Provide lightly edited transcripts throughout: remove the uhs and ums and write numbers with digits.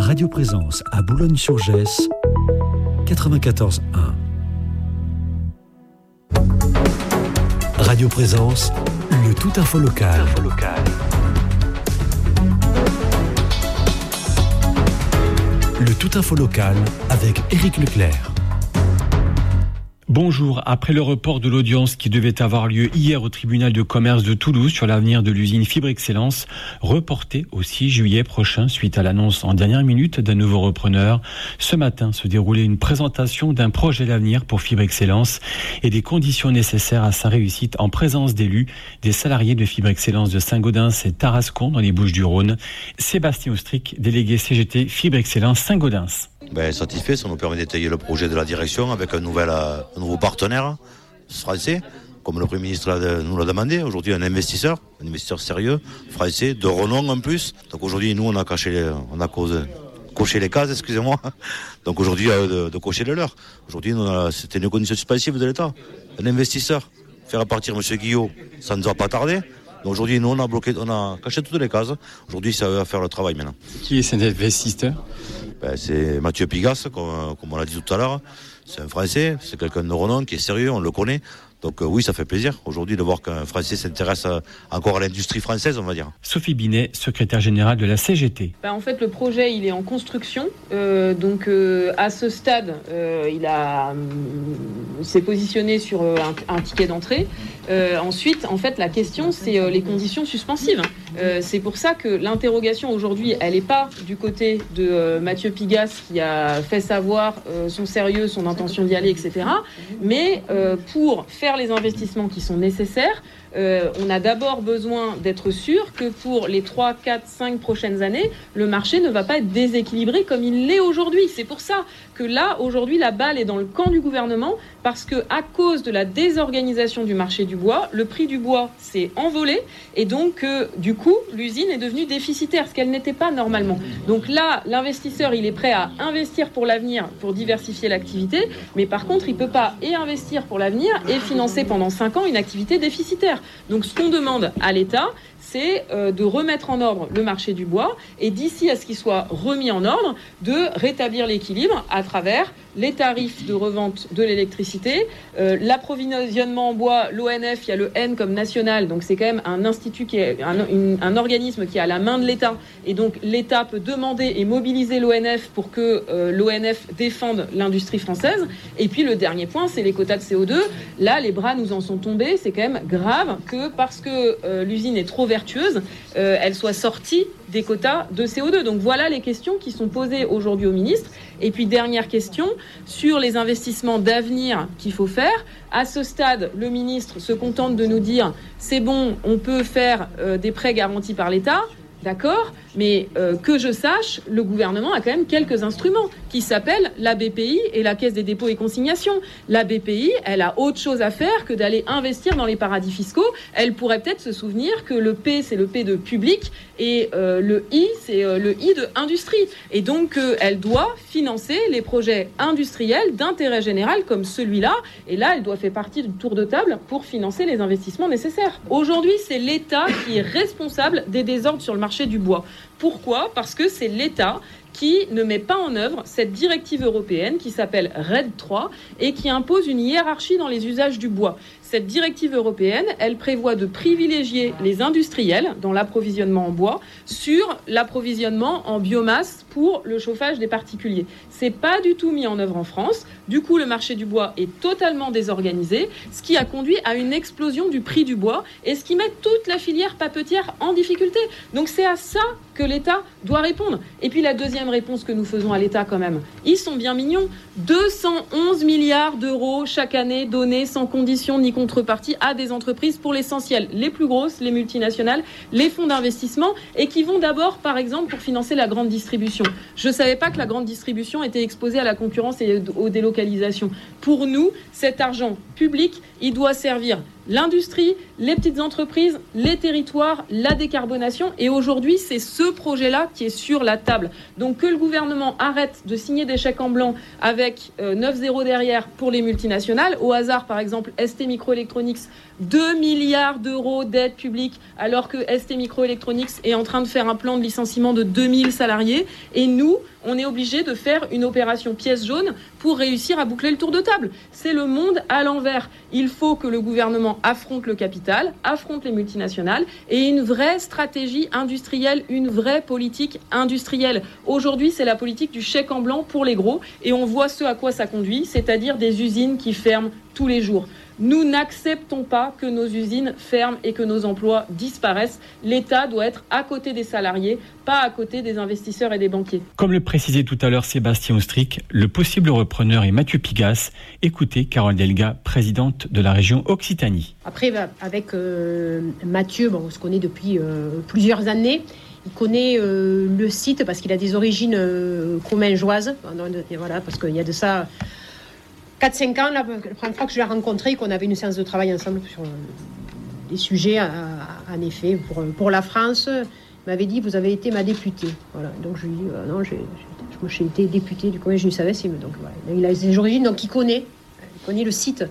Radio Présence à Boulogne-sur-Gesse, 94.1. Radio Présence, le tout info local. Le tout info local avec Éric Leclerc. Bonjour. Après le report de l'audience qui devait avoir lieu hier au tribunal de commerce de Toulouse sur l'avenir de l'usine Fibre Excellence, reportée au 6 juillet prochain suite à l'annonce en dernière minute d'un nouveau repreneur, ce matin se déroulait une présentation d'un projet d'avenir pour Fibre Excellence et des conditions nécessaires à sa réussite en présence d'élus, des salariés de Fibre Excellence de Saint-Gaudens et Tarascon dans les Bouches-du-Rhône. Sébastien Austric, délégué CGT Fibre Excellence Saint-Gaudens. Satisfait, ça nous permet d'étayer le projet de la direction avec un nouveau partenaire français, comme le Premier ministre nous l'a demandé. Aujourd'hui, un investisseur sérieux, français, de renom en plus. Donc aujourd'hui, nous, on a coché les cases, excusez-moi. Donc aujourd'hui, de cocher les leurs. Aujourd'hui, c'était une condition suspensive de l'État. Un investisseur, faire partir M. Guillot, ça ne nous a pas tardé. Donc aujourd'hui, nous, on a caché toutes les cases. Aujourd'hui, ça va faire le travail maintenant. Qui est cet investisseur ? C'est Mathieu Pigasse, comme on l'a dit tout à l'heure. C'est un Français, c'est quelqu'un de renom qui est sérieux, on le connaît. Donc oui, ça fait plaisir aujourd'hui de voir qu'un Français s'intéresse encore à l'industrie française, on va dire. Sophie Binet, secrétaire générale de la CGT. En fait, le projet, il est en construction. À ce stade, il s'est positionné sur un ticket d'entrée. Ensuite, en fait, la question, c'est les conditions suspensives. C'est pour ça que l'interrogation aujourd'hui, elle n'est pas du côté de Mathieu Pigasse qui a fait savoir son sérieux, son intention d'y aller, etc. Mais pour faire les investissements qui sont nécessaires, on a d'abord besoin d'être sûr que pour les 3, 4, 5 prochaines années, le marché ne va pas être déséquilibré comme il l'est aujourd'hui. C'est pour ça que là, aujourd'hui, la balle est dans le camp du gouvernement parce que à cause de la désorganisation du marché du bois, le prix du bois s'est envolé et donc, du coup, l'usine est devenue déficitaire, ce qu'elle n'était pas normalement. Donc là, l'investisseur, il est prêt à investir pour l'avenir, pour diversifier l'activité, mais par contre, il ne peut pas et investir pour l'avenir et financer pendant 5 ans une activité déficitaire. Donc ce qu'on demande à l'État, c'est de remettre en ordre le marché du bois et d'ici à ce qu'il soit remis en ordre, de rétablir l'équilibre à travers les tarifs de revente de l'électricité, l'approvisionnement en bois, l'ONF, il y a le N comme national, donc c'est quand même un institut qui est un organisme qui est à la main de l'État et donc l'État peut demander et mobiliser l'ONF pour que l'ONF défende l'industrie française. Et puis le dernier point, c'est les quotas de CO2. Là, les bras nous en sont tombés, c'est quand même grave que parce que l'usine est trop vertueuse, elle soit sortie des quotas de CO2. Donc voilà les questions qui sont posées aujourd'hui au ministre. Et puis dernière question, sur les investissements d'avenir qu'il faut faire. À ce stade, le ministre se contente de nous dire c'est bon, on peut faire des prêts garantis par l'État. D'accord, mais que je sache, le gouvernement a quand même quelques instruments qui s'appellent la BPI et la Caisse des dépôts et consignations. La BPI, elle a autre chose à faire que d'aller investir dans les paradis fiscaux. Elle pourrait peut-être se souvenir que le P, c'est le P de public et le I, c'est le I de industrie. Et donc, elle doit financer les projets industriels d'intérêt général comme celui-là. Et là, elle doit faire partie du tour de table pour financer les investissements nécessaires. Aujourd'hui, c'est l'État qui est responsable des désordres sur le marché du bois. Pourquoi ? Parce que c'est l'État qui ne met pas en œuvre cette directive européenne qui s'appelle RED III et qui impose une hiérarchie dans les usages du bois. Cette directive européenne, elle prévoit de privilégier les industriels dans l'approvisionnement en bois sur l'approvisionnement en biomasse pour le chauffage des particuliers. C'est pas du tout mis en œuvre en France. Du coup, le marché du bois est totalement désorganisé, ce qui a conduit à une explosion du prix du bois et ce qui met toute la filière papetière en difficulté. Donc c'est à ça que l'État doit répondre. Et puis la deuxième réponse que nous faisons à l'État quand même, ils sont bien mignons. 211 milliards d'euros chaque année donnés sans condition ni contrepartie à des entreprises pour l'essentiel, les plus grosses, les multinationales, les fonds d'investissement et qui vont d'abord, par exemple, pour financer la grande distribution. Je ne savais pas que la grande distribution était exposée à la concurrence et aux délocalisations. Pour nous, cet argent public, il doit servir l'industrie, les petites entreprises, les territoires, la décarbonation. Et aujourd'hui, c'est ce projet-là qui est sur la table. Donc que le gouvernement arrête de signer des chèques en blanc avec 9-0 derrière pour les multinationales. Au hasard, par exemple, ST Microelectronics, 2 milliards d'euros d'aide publique, alors que ST Microelectronics est en train de faire un plan de licenciement de 2000 salariés. Et nous, on est obligé de faire une opération pièce jaune pour réussir à boucler le tour de table. C'est le monde à l'envers. Il faut que le gouvernement affronte le capital, affronte les multinationales et une vraie stratégie industrielle, une vraie politique industrielle. Aujourd'hui, c'est la politique du chèque en blanc pour les gros et on voit ce à quoi ça conduit, c'est-à-dire des usines qui ferment tous les jours. Nous n'acceptons pas que nos usines ferment et que nos emplois disparaissent. L'État doit être à côté des salariés, pas à côté des investisseurs et des banquiers. Comme le précisait tout à l'heure Sébastien Ostric, le possible repreneur est Mathieu Pigasse. Écoutez Carole Delga, présidente de la région Occitanie. Après, avec Mathieu, on se connaît depuis plusieurs années. Il connaît le site parce qu'il a des origines commingeoises. Voilà, parce qu'il y a de ça 4-5 ans, la première fois que je l'ai rencontré, qu'on avait une séance de travail ensemble sur des sujets, en effet, pour la France. Il m'avait dit, vous avez été ma députée. Voilà. Donc je lui ai dit, non, j'ai été députée du Comminges du Savès. Donc voilà. Il a ses origines, donc il connaît le site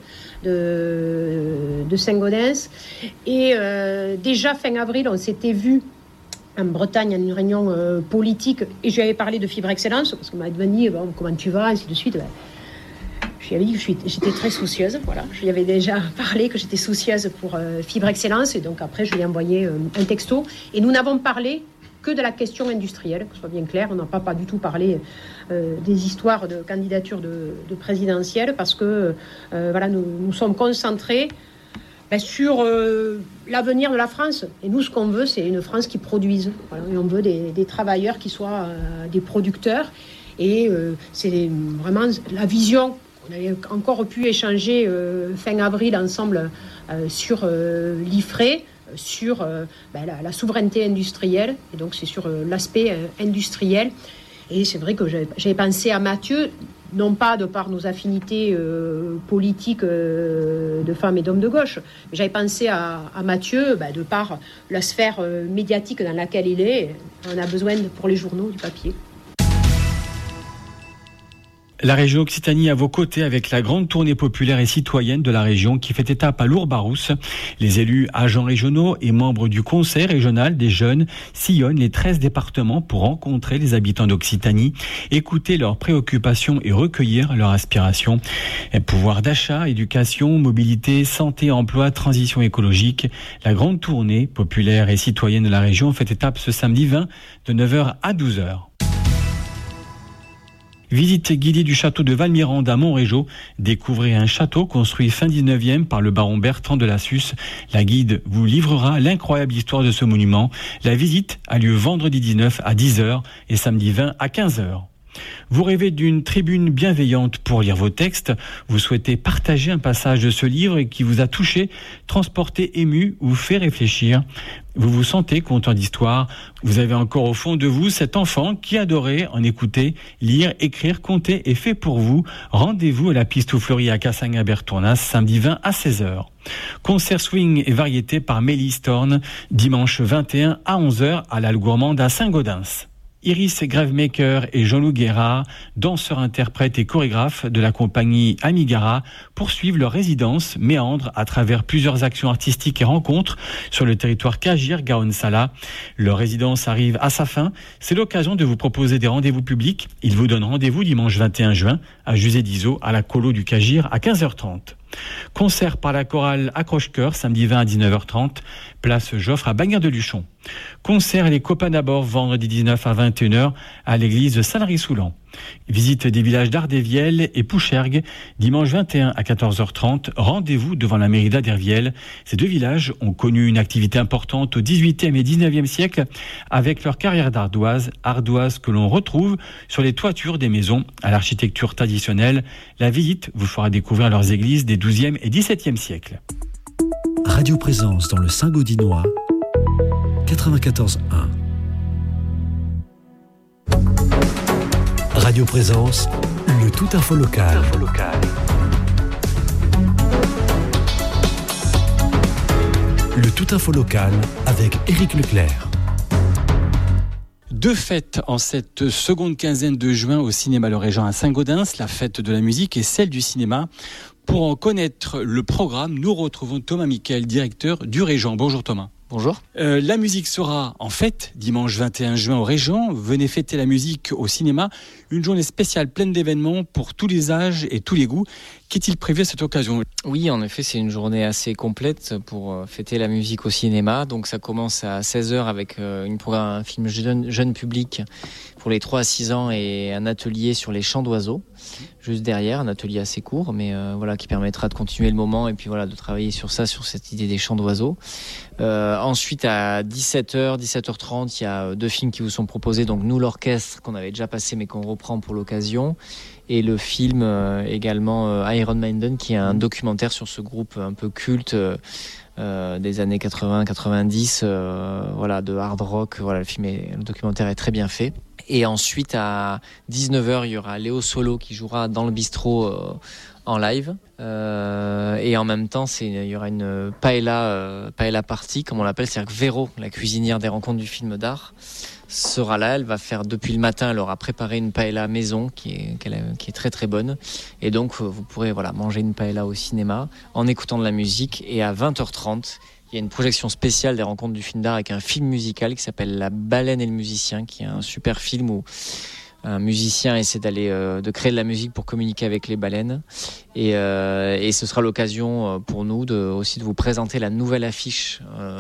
de Saint-Gaudens. Et déjà fin avril, on s'était vu en Bretagne, à une réunion politique, et je lui avais parlé de Fibre Excellence, parce qu'on m'a dit, comment tu vas, ainsi de suite. Je lui avais dit que j'étais très soucieuse. Voilà. Je lui avais déjà parlé que j'étais soucieuse pour Fibre Excellence. Et donc après, je lui ai envoyé un texto. Et nous n'avons parlé que de la question industrielle, que ce soit bien clair. On n'a pas du tout parlé des histoires de candidature de présidentielle parce que nous sommes concentrés sur l'avenir de la France. Et nous, ce qu'on veut, c'est une France qui produise. Voilà. Et on veut des travailleurs qui soient des producteurs. Et c'est vraiment la vision. On avait encore pu échanger fin avril ensemble sur l'IFRE, sur la souveraineté industrielle. Et donc, c'est sur l'aspect industriel. Et c'est vrai que j'avais pensé à Mathieu, non pas de par nos affinités politiques de femmes et d'hommes de gauche, mais j'avais pensé à Mathieu de par la sphère médiatique dans laquelle il est. On a besoin pour les journaux du papier. La région Occitanie à vos côtés avec la grande tournée populaire et citoyenne de la région qui fait étape à Lourdes-Barousse. Les élus, agents régionaux et membres du conseil régional des jeunes sillonnent les 13 départements pour rencontrer les habitants d'Occitanie, écouter leurs préoccupations et recueillir leurs aspirations. Pouvoir d'achat, éducation, mobilité, santé, emploi, transition écologique. La grande tournée populaire et citoyenne de la région fait étape ce samedi 20 de 9h à 12h. Visite guidée du château de Valmirande à Montrégeau. Découvrez un château construit fin 19e par le baron Bertrand de Lassus. La guide vous livrera l'incroyable histoire de ce monument. La visite a lieu vendredi 19 à 10h et samedi 20 à 15h. Vous rêvez d'une tribune bienveillante pour lire vos textes. Vous souhaitez partager un passage de ce livre qui vous a touché, transporté, ému ou fait réfléchir. Vous vous sentez conteur d'histoire. Vous avez encore au fond de vous cet enfant qui adorait en écouter, lire, écrire, compter et fait pour vous. Rendez-vous à la piste aux Fleuries à Cassagne-Bertournas, samedi 20 à 16h. Concert swing et variété par Mélisse Thorne, dimanche 21 à 11h à l'Halle Gourmande à Saint-Gaudens. Iris Gravemaker et Jean-Loup Guérard, danseurs, interprètes et chorégraphes de la compagnie Amigara, poursuivent leur résidence méandre à travers plusieurs actions artistiques et rencontres sur le territoire Kagir-Gaon-Sala. Leur résidence arrive à sa fin. C'est l'occasion de vous proposer des rendez-vous publics. Ils vous donnent rendez-vous dimanche 21 juin à Jusé-d'Izo à la Colo du Kagir à 15h30. Concert par la chorale Accroche-Cœur, samedi 20 à 19h30, place Joffre à Bagnères-de-Luchon. Concert Les Copains d'abord, vendredi 19 à 21h à l'église de Saint-Lary-Soulan. Visite des villages d'Ardévielle et Pouchergue, dimanche 21 à 14h30, rendez-vous devant la mairie d'Ardévielle. Ces deux villages ont connu une activité importante au XVIIIe et XIXe siècle avec leur carrière d'ardoise que l'on retrouve sur les toitures des maisons à l'architecture traditionnelle. La visite vous fera découvrir leurs églises des XIIe et XVIIe siècles. Radio Présence dans le Saint-Gaudinois, 94.1. Radio Présence, le tout info local. Le tout info local avec Éric Leclerc. Deux fêtes en cette seconde quinzaine de juin au cinéma Le Régent à Saint-Gaudens, la fête de la musique et celle du cinéma. Pour en connaître le programme, nous retrouvons Thomas Miquel, directeur du Régent. Bonjour Thomas. Bonjour. La musique sera en fête dimanche 21 juin au Régent. Venez fêter la musique au cinéma. Une journée spéciale pleine d'événements pour tous les âges et tous les goûts. Qu'est-il prévu à cette occasion ? Oui, en effet, c'est une journée assez complète pour fêter la musique au cinéma. Donc ça commence à 16h avec un film jeune public pour les 3 à 6 ans et un atelier sur les chants d'oiseaux. Juste derrière, un atelier assez court, mais qui permettra de continuer le moment et puis de travailler sur cette idée des chants d'oiseaux. Ensuite, à 17h, 17h30, il y a 2 films qui vous sont proposés. Donc nous, l'orchestre, qu'on avait déjà passé mais qu'on reprend pour l'occasion. Et le film également Iron Maiden, qui est un documentaire sur ce groupe un peu culte des années 80-90, de hard rock. Le documentaire est très bien fait. Et ensuite, à 19h, il y aura Léo Solo qui jouera dans le bistrot en live. Et en même temps, il y aura une paella party, comme on l'appelle. C'est-à-dire que Véro, la cuisinière des rencontres du film d'art, sera là. Elle va faire depuis le matin. Elle aura préparé une paella maison qui est très très bonne. Et donc, vous pourrez manger une paella au cinéma en écoutant de la musique. Et à 20h30, il y a une projection spéciale des rencontres du film d'art avec un film musical qui s'appelle La baleine et le musicien, qui est un super film où un musicien essaie de créer de la musique pour communiquer avec les baleines. Et ce sera l'occasion pour nous aussi de vous présenter la nouvelle affiche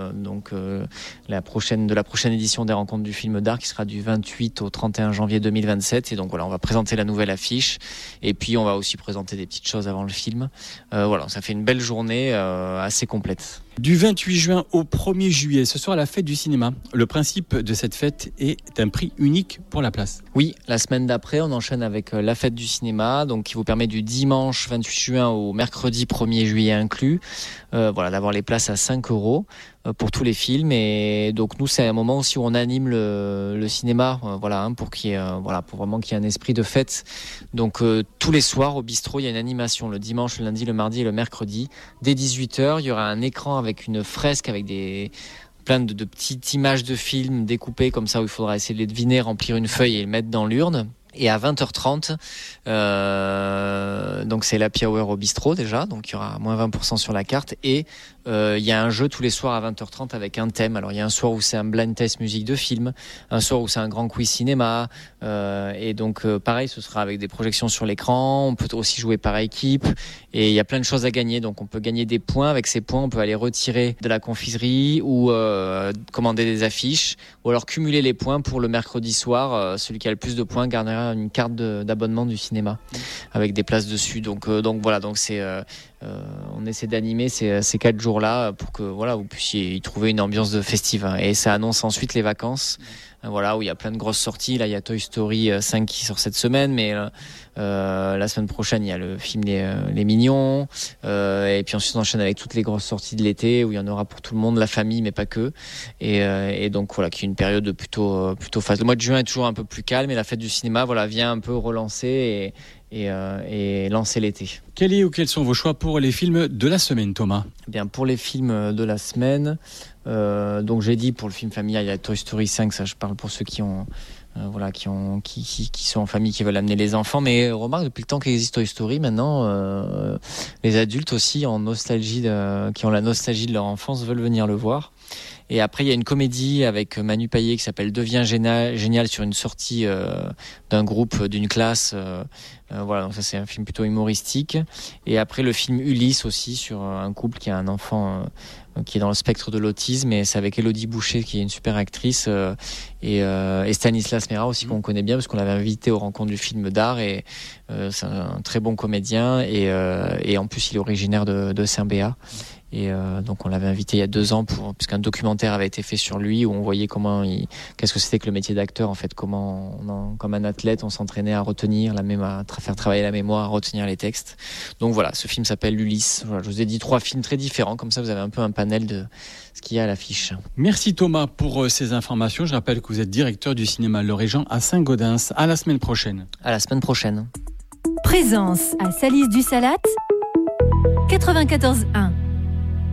de la prochaine édition des rencontres du film d'art, qui sera du 28 au 31 janvier 2027. Et donc on va présenter la nouvelle affiche et puis on va aussi présenter des petites choses avant le film. Ça fait une belle journée assez complète. Du 28 juin au 1er juillet, ce sera la fête du cinéma. Le principe de cette fête est un prix unique pour la place. Oui, la semaine d'après, on enchaîne avec la fête du cinéma, donc qui vous permet du dimanche 28 juin au mercredi 1er juillet inclus, d'avoir les places à 5 € pour tous les films. Et donc nous, c'est un moment aussi où on anime le cinéma, pour qu'il y ait, pour vraiment qu'il y ait un esprit de fête. Donc tous les soirs au bistrot, il y a une animation le dimanche, le lundi, le mardi et le mercredi. Dès 18h, il y aura un écran avec une fresque avec plein de petites images de films découpées comme ça, où il faudra essayer de les deviner, remplir une feuille et les mettre dans l'urne. Et à 20h30, donc c'est l'happy hour au bistrot déjà, donc il y aura moins 20% sur la carte. Et il y a un jeu tous les soirs à 20h30 avec un thème. Alors il y a un soir où c'est un blind test musique de film, un soir où c'est un grand quiz cinéma. Et donc pareil, ce sera avec des projections sur l'écran. On peut aussi jouer par équipe. Et il y a plein de choses à gagner. Donc on peut gagner des points. Avec ces points, on peut aller retirer de la confiserie ou commander des affiches. Ou alors cumuler les points pour le mercredi soir. Celui qui a le plus de points gagnera une carte d'abonnement du cinéma avec des places dessus. Donc c'est on essaie d'animer ces 4 jours-là pour que vous puissiez y trouver une ambiance de festive. Et ça annonce ensuite les vacances, où il y a plein de grosses sorties. Là, il y a Toy Story 5 qui sort cette semaine, mais la semaine prochaine, il y a le film Les Mignons. Et puis ensuite, on enchaîne avec toutes les grosses sorties de l'été où il y en aura pour tout le monde, la famille, mais pas que. Et donc qui est une période plutôt phase. Le mois de juin est toujours un peu plus calme, et la fête du cinéma vient un peu relancer et lancer l'été. Quels sont vos choix pour les films de la semaine, Thomas ? Bien, pour les films de la semaine, donc j'ai dit pour le film familial, il y a Toy Story 5, ça je parle pour ceux qui sont en famille, qui veulent amener les enfants. Mais remarque, depuis le temps qu'existe Toy Story, maintenant, les adultes aussi qui ont la nostalgie de leur enfance veulent venir le voir. Et après, il y a une comédie avec Manu Payet qui s'appelle Deviens génial, sur une sortie d'un groupe, d'une classe. Donc ça, c'est un film plutôt humoristique. Et après, le film Ulysse aussi, sur un couple qui a un enfant qui est dans le spectre de l'autisme. Et c'est avec Élodie Boucher, qui est une super actrice, et Stanislas Mera aussi, qu'on connaît bien parce qu'on l'avait invité aux rencontres du film d'art. Et c'est un très bon comédien. Et en plus, il est originaire de Saint-Béat. Et donc on l'avait invité il y a 2 ans puisqu'un documentaire avait été fait sur lui, où on voyait qu'est-ce que c'était que le métier d'acteur, en fait, comment comme un athlète on s'entraînait à retenir à faire travailler la mémoire, à retenir les textes. Donc voilà, ce film s'appelle Ulysse. Je vous ai dit 3 films très différents, comme ça vous avez un peu un panel de ce qu'il y a à l'affiche. Merci Thomas pour ces informations. Je rappelle que vous êtes directeur du cinéma Le Régent à Saint-Gaudens. À la semaine prochaine. À la semaine prochaine. Présence à Salis du Salat 94.1.